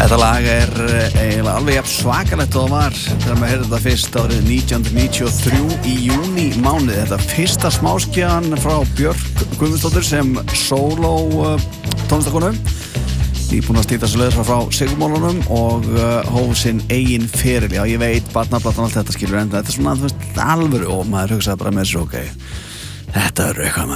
Þetta lag eiginlega alveg jafn svakalegt og það var þegar maður heyrði þetta fyrst árið 1993 í júní mánuði. Þetta fyrsta smáskjan frá Björk Guðmundsdóttur sem sóló tónlistakonu. Búin að slíta sig lausra frá Sigurmálunum og hóf sinn eigin feril. Já, ég veit, barnaplatan allt þetta skilur en þetta svona, þú veist, alvöru og maður hugsaði bara með þessu, ok, þetta eitthvað